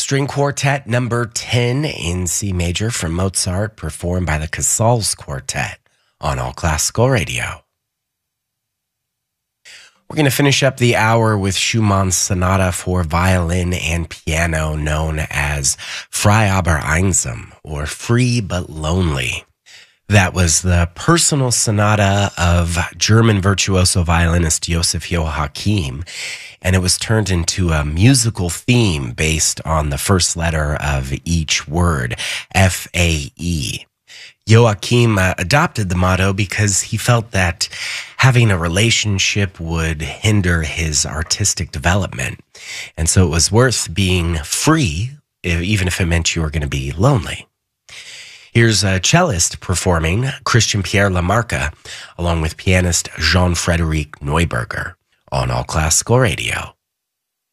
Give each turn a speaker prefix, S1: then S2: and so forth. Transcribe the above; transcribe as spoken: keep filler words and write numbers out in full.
S1: String Quartet number ten in C major from Mozart, performed by the Casals Quartet on All Classical Radio. We're going to finish up the hour with Schumann's sonata for violin and piano, known as Frei aber einsam, or Free but Lonely. That was the personal sonata of German virtuoso violinist Joseph Joachim, and it was turned into a musical theme based on the first letter of each word, F A E. Joachim uh, adopted the motto because he felt that having a relationship would hinder his artistic development. And so it was worth being free, even if it meant you were going to be lonely. Here's a cellist performing, Christian Pierre Lamarca, along with pianist Jean-Frédéric Neuberger on All Classical Radio.